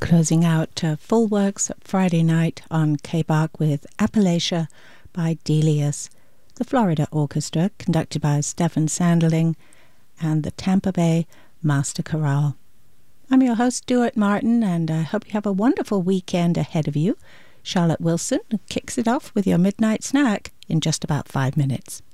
Closing out Full Works Friday night on K-Bach with Appalachia by Delius, the Florida Orchestra, conducted by Stefan Sanderling, and the Tampa Bay Master Chorale. I'm your host, Stuart Martin, and I hope you have a wonderful weekend ahead of you. Charlotte Wilson kicks it off with your midnight snack in just about 5 minutes.